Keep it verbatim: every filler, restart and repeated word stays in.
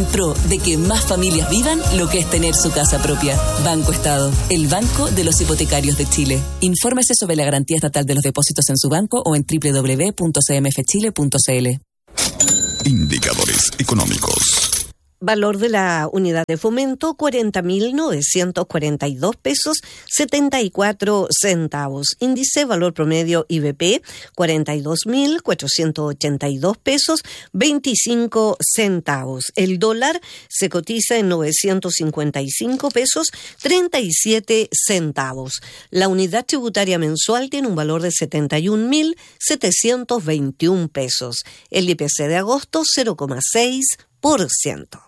en pro de que más familias vivan lo que es tener su casa propia. Banco Estado, el banco de los hipotecarios de Chile. Infórmese sobre la garantía estatal de los depósitos en su banco o en doble u doble u doble u punto c m f chile punto c l. Indicadores económicos. Valor de la unidad de fomento, cuarenta mil novecientos cuarenta y dos pesos, setenta y cuatro centavos. Índice valor promedio I B P, cuarenta y dos mil cuatrocientos ochenta y dos pesos, veinticinco centavos. El dólar se cotiza en novecientos cincuenta y cinco pesos, treinta y siete centavos. La unidad tributaria mensual tiene un valor de setenta y un mil setecientos veintiún pesos. El I P C de agosto, cero coma seis por ciento.